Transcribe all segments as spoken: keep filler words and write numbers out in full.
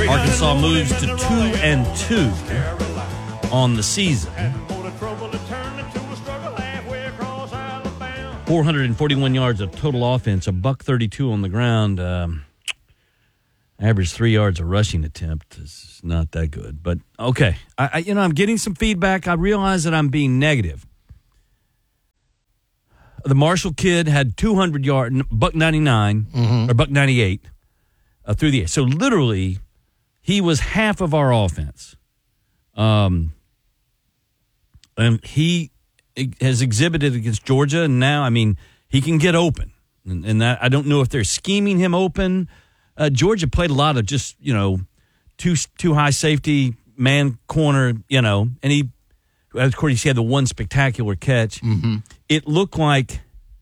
Arkansas moves to two and two on the season. four hundred forty-one yards of total offense, a buck thirty-two on the ground. Um, average three yards a rushing attempt is not that good. But, okay, I, I, you know, I'm getting some feedback. I realize that I'm being negative. The Marshall kid had two hundred yards, buck ninety-nine, mm-hmm. or buck ninety-eight uh, through the air. So, literally, he was half of our offense. Um, and he has exhibited against Georgia, and now, I mean, he can get open. And, and that I don't know if they're scheming him open. Uh, Georgia played a lot of just, you know, two, two high safety, man corner, you know, and he, of course, he had the one spectacular catch. Mm-hmm. It looked like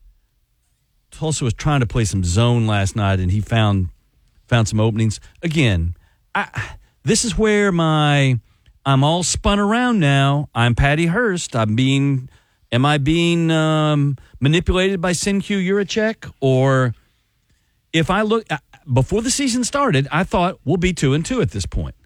Tulsa was trying to play some zone last night, and he found found some openings. Again, I, this is where my I'm all spun around now. I'm Patty Hearst. I'm being, am I being um, manipulated by Senku Juracek? Or if I look, before the season started, I thought we'll be two and two at this point.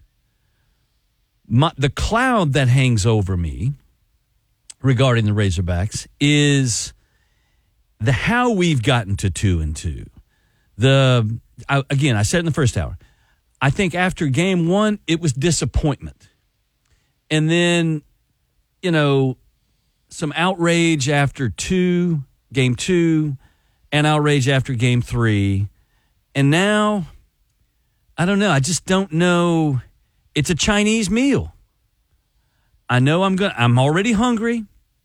My, the cloud that hangs over me regarding the Razorbacks is the how we've gotten to two and two. The I, again, I said in the first hour, I think after game one, it was disappointment. And then, you know, some outrage after two, game two, and outrage after game three. And now, I don't know. I just don't know. It's a Chinese meal. I know I'm going. I'm already hungry.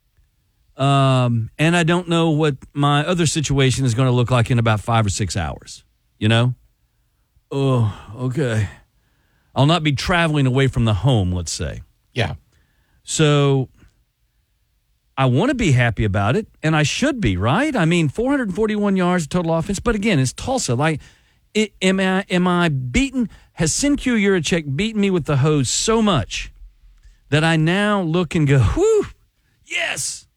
Um, and I don't know what my other situation is going to look like in about five or six hours. You know? Oh, okay. I'll not be traveling away from the home, let's say. Yeah. So I want to be happy about it, and I should be, right? I mean, four hundred forty-one yards of total offense. But again, it's Tulsa. Like, it, am I am I beaten? Has Senku Juracek beaten me with the hose so much that I now look and go, whew, yes,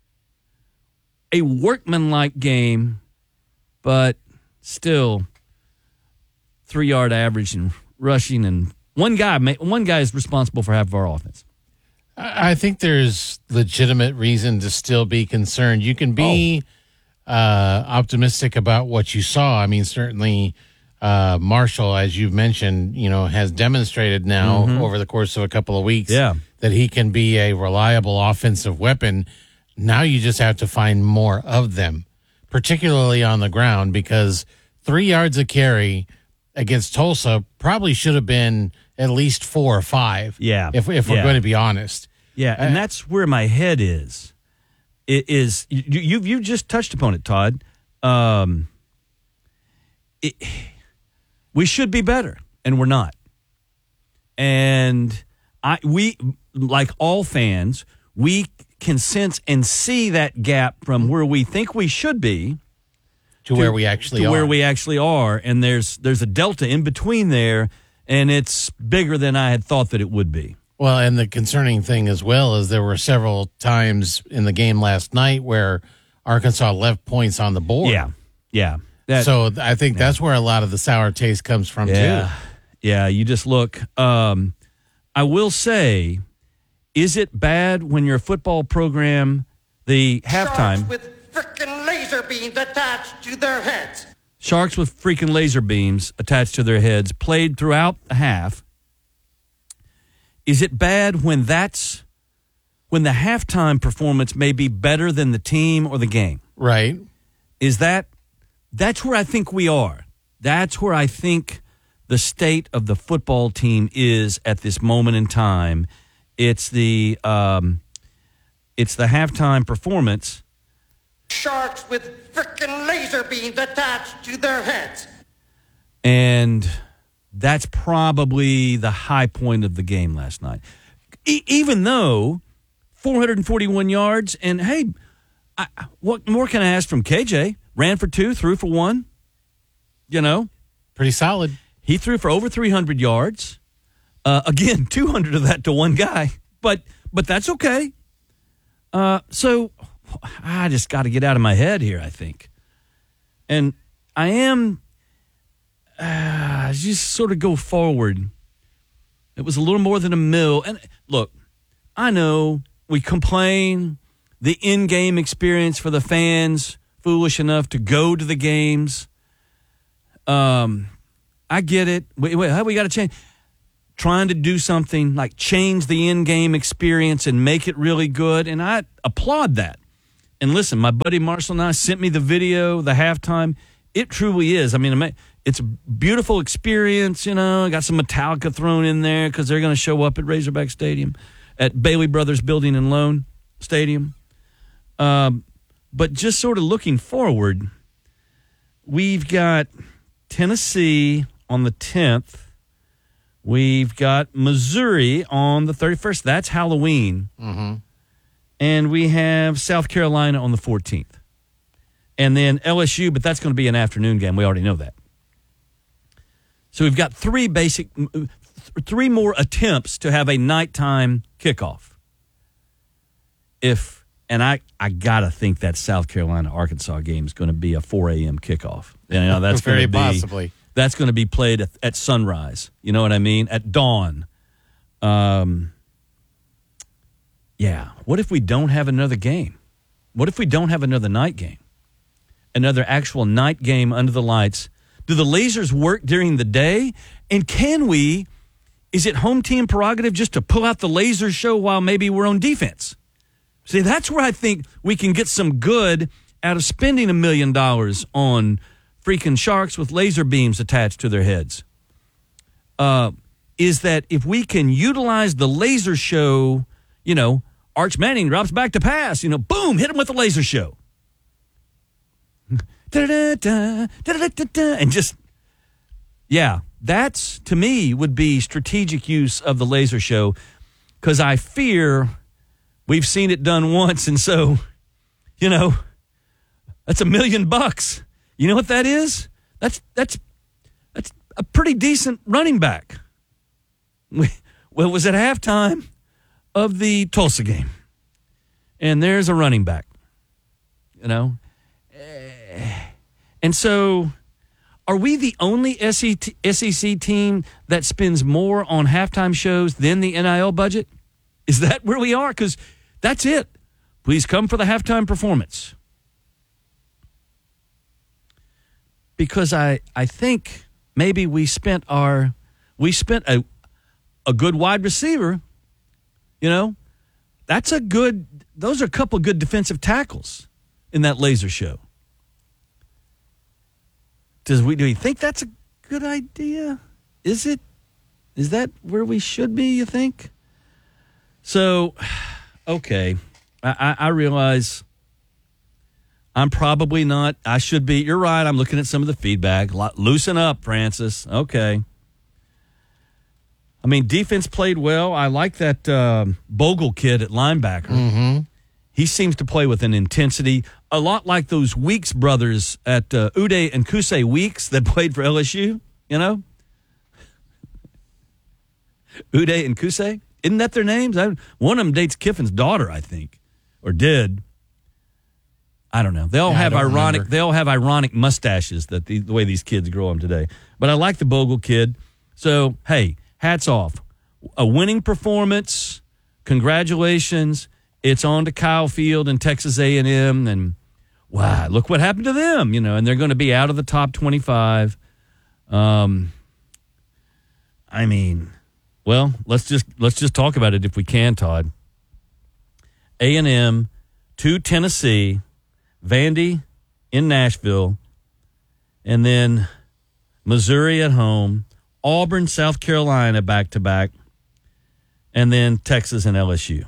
a workmanlike game, but still three-yard average and rushing, and one guy one guy is responsible for half of our offense. I think there's legitimate reason to still be concerned. You can be oh. uh, optimistic about what you saw. I mean, certainly uh, Marshall, as you've mentioned, you know, has demonstrated now mm-hmm. over the course of a couple of weeks yeah. that he can be a reliable offensive weapon. Now you just have to find more of them, particularly on the ground, because three yards a carry against Tulsa probably should have been at least four or five. Yeah. If, if we're yeah. going to be honest. Yeah, and uh, that's where my head is. It is you, you you just touched upon it, Todd. Um, it, we should be better, and we're not. And I we like all fans, we can sense and see that gap from where we think we should be to, to where we actually to are. where we actually are, and there's there's a delta in between there, and it's bigger than I had thought that it would be. Well, and the concerning thing as well is there were several times in the game last night where Arkansas left points on the board. Yeah, yeah. That, so I think yeah. that's where a lot of the sour taste comes from, yeah. too. Yeah, you just look. Um, I will say, is it bad when your football program, the halftime... Sharks with freaking laser beams attached to their heads. Sharks with freaking laser beams attached to their heads played throughout the half. Is it bad when that's when the halftime performance may be better than the team or the game? Right. Is that that's where I think we are. That's where I think the state of the football team is at this moment in time. It's the um, it's the halftime performance. Sharks with freaking laser beams attached to their heads. And that's probably the high point of the game last night. E- even though four hundred forty-one yards, and hey, I, what more can I ask from K J? Ran for two, threw for one. You know? Pretty solid. He threw for over three hundred yards. Uh, again, two hundred of that to one guy. But but that's okay. Uh, so I just got to get out of my head here, I think. And I am... Uh, just sort of go forward. It was a little more than a mil. And look, I know we complain the in-game experience for the fans foolish enough to go to the games. Um, I get it. Wait, wait, we got to change. Trying to do something like change the in-game experience and make it really good, and I applaud that. And listen, my buddy Marshall and I sent me the video, the halftime. It truly is. I mean, it's a beautiful experience, you know. Got some Metallica thrown in there because they're going to show up at Razorback Stadium, at Bailey Brothers Building and Loan Stadium. Um, but just sort of looking forward, we've got Tennessee on the tenth. We've got Missouri on the thirty-first. That's Halloween. Mm-hmm. And we have South Carolina on the fourteenth. And then L S U, but that's going to be an afternoon game. We already know that. So we've got three basic, three more attempts to have a nighttime kickoff. If, and I, I got to think that South Carolina-Arkansas game is going to be a four a.m. kickoff. You know, that's very going to be, possibly. That's going to be played at, at sunrise. You know what I mean? At dawn. Um, yeah. What if we don't have another game? What if we don't have another night game? Another actual night game under the lights? Do the lasers work during the day? And can we, is it home team prerogative just to pull out the laser show while maybe we're on defense? See, that's where I think we can get some good out of spending a million dollars on freaking sharks with laser beams attached to their heads. Uh, is that if we can utilize the laser show, you know, Arch Manning drops back to pass, you know, boom, hit him with the laser show. Da-da-da, da-da-da-da, and just, yeah, that's, to me, would be strategic use of the laser show, because I fear we've seen it done once, and so, you know, that's a million bucks. You know what that is? That's that's that's a pretty decent running back. Well, it was at halftime of the Tulsa game, and there's a running back. You know, and so are we the only S E C team that spends more on halftime shows than the N I L budget? Is that where we are? Because that's it. Please come for the halftime performance. Because I, I think maybe we spent our we spent a a good wide receiver, you know. That's a good those are a couple of good defensive tackles in that laser show. Does we do we think that's a good idea? Is it? Is that where we should be, you think? So, okay. I, I, I realize I'm probably not. I should be. You're right. I'm looking at some of the feedback. Loosen up, Francis. Okay. I mean, defense played well. I like that uh, Bogle kid at linebacker. Mm-hmm. He seems to play with an intensity, a lot like those Weeks brothers at uh, Uday and Kusei Weeks that played for L S U, you know? Uday and Kusei. Isn't that their names? I, one of them dates Kiffin's daughter, I think, or did. I don't know. They all yeah, have ironic. Remember. They all have ironic mustaches. That the, the way these kids grow them today. But I like the Bogle kid. So hey, hats off. A winning performance. Congratulations. It's on to Kyle Field and Texas A and M, and wow, look what happened to them. You know, and they're going to be out of the top twenty-five. Um, I mean, well, let's just let's just talk about it if we can, Todd. A and M to Tennessee. Vandy in Nashville, and then Missouri at home, Auburn, South Carolina back-to-back, and then Texas and L S U.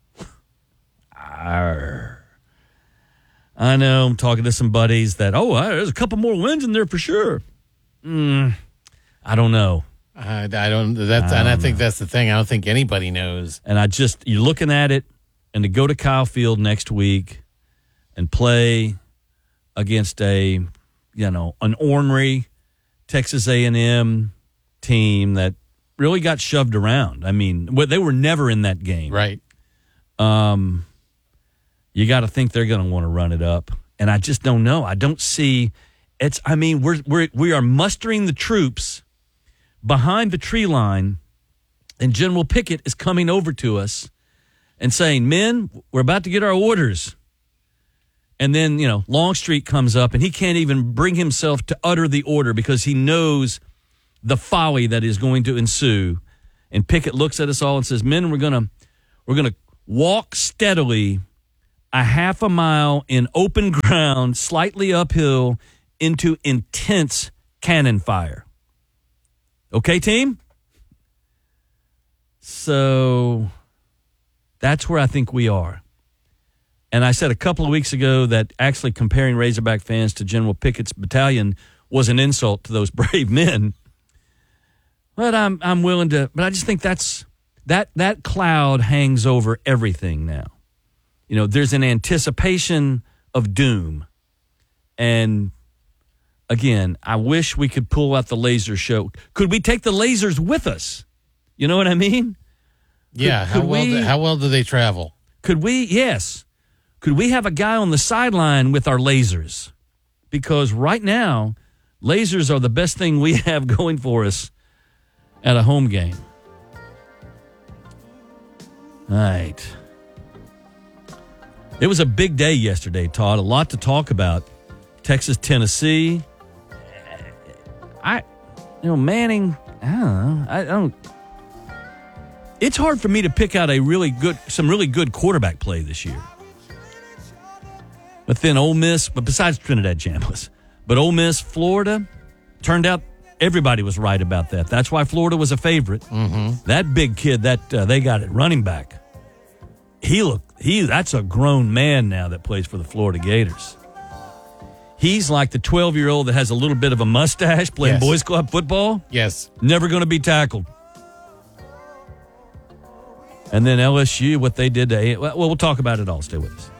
Arr. I know I'm talking to some buddies that, oh, there's a couple more wins in there for sure. Mm, I don't know. I, I don't, that's, I and I think know. That's the thing. I don't think anybody knows. And I just, you're looking at it, and to go to Kyle Field next week and play against a, you know, an ornery Texas A and M team that really got shoved around. I mean, they were never in that game. Right. Um, you got to think they're going to want to run it up. And I just don't know. I don't see it's, I mean, we're, we're, we are mustering the troops behind the tree line And General Pickett is coming over to us and saying, men, we're about to get our orders. And then, you know, Longstreet comes up, and he can't even bring himself to utter the order because he knows the folly that is going to ensue. And Pickett looks at us all and says, men, we're going to we're going to walk steadily a half a mile in open ground, slightly uphill, into intense cannon fire. Okay, team? So that's where I think we are. And I said a couple of weeks ago that actually comparing Razorback fans to General Pickett's battalion was an insult to those brave men. But I'm I'm willing to, but I just think that's that that cloud hangs over everything now. You know, there's an anticipation of doom. And again, I wish we could pull out the laser show. Could we take the lasers with us? You know what I mean? Yeah, could, how could well we, do, how well do they travel? Could we? Yes. Could we have a guy on the sideline with our lasers? Because right now, lasers are the best thing we have going for us at a home game. All right. It was a big day yesterday, Todd. A lot to talk about. Texas, Tennessee. I, you know, Manning, I don't know. I don't. It's hard for me to pick out a really good, some really good quarterback play this year. But then Ole Miss, but besides Trinidad Chambliss, but Ole Miss, Florida, turned out everybody was right about that. That's why Florida was a favorite. Mm-hmm. That big kid that uh, they got at running back, he looked, he that's a grown man now that plays for the Florida Gators. He's like the twelve-year-old that has a little bit of a mustache playing Yes. boys club football. Yes. Never going to be tackled. And then L S U, what they did to, well, we'll talk about it all. Stay with us.